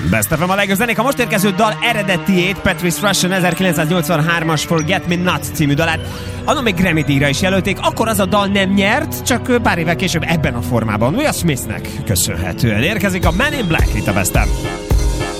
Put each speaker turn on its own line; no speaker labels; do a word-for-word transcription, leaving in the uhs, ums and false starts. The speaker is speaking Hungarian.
Best ef em a legjobb zenék. A most érkező dal eredetiét, Patrice Rushen ezerkilencszáznyolcvanhármas Forget Me Not című dalát, annak még Grammy-díjra is jelölték, akkor az a dal nem nyert, csak pár évvel később ebben a formában Will Smithnek köszönhetően érkezik a Man in Black itt a Best of.